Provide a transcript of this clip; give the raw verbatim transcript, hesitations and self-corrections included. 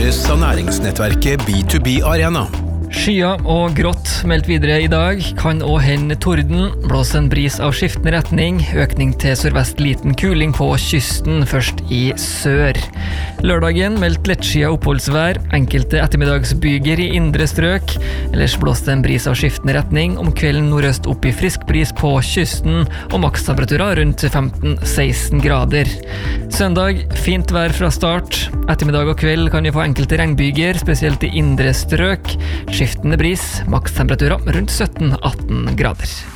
leveres av næringsnettverket B to B Arena. Skya og grått meldt videre i dag, kan også hende torden, blåse en bris av skiftende retning, økning til sørvest liten kuling på kysten, først i sør. Lørdagen meldt lettskia oppholdsvær, enkelte ettermiddagsbyger i indre strøk, ellers blåste en bris av skiftende retning, om kvelden nordøst opp i frisk bris på kysten, og makstemperaturer rundt femten til seksten grader. Søndag, fint vær fra start, ettermiddag og kveld kan vi få enkelte regnbyger, spesielt i indre strøk, skiftende bris, makstemperaturer rundt sytten til atten grader.